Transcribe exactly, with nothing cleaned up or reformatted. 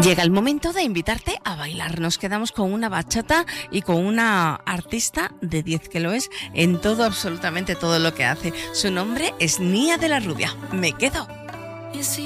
Llega el momento de invitarte a bailar. Nos quedamos con una bachata y con una artista de diez que lo es en todo, absolutamente todo lo que hace. Su nombre es Nia de la Rubia. Me quedo.